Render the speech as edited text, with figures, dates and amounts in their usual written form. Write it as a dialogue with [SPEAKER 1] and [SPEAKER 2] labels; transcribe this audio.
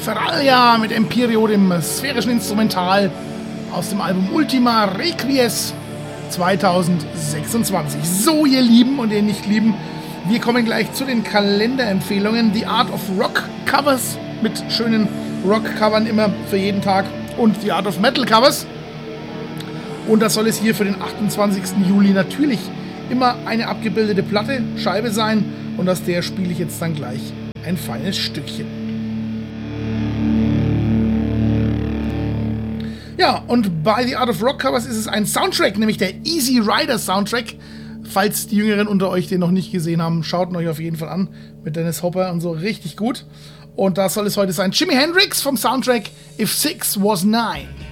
[SPEAKER 1] Feralia mit Empirio, dem sphärischen Instrumental aus dem Album Ultima Requies 2026. So, ihr Lieben und ihr Nicht-Lieben, wir kommen gleich zu den Kalenderempfehlungen. The Art of Rock Covers mit schönen Rock-Covern immer für jeden Tag und The Art of Metal Covers. Und das soll es hier für den 28. Juli natürlich immer eine abgebildete Platte, Scheibe sein. Und aus der spiele ich jetzt dann gleich ein feines Stückchen. Ja, und bei The Art of Rock Covers ist es ein Soundtrack, nämlich der Easy Rider Soundtrack. Falls die Jüngeren unter euch den noch nicht gesehen haben, schaut ihn euch auf jeden Fall an. Mit Dennis Hopper und so, richtig gut. Und da soll es heute sein Jimi Hendrix vom Soundtrack If Six Was Nine.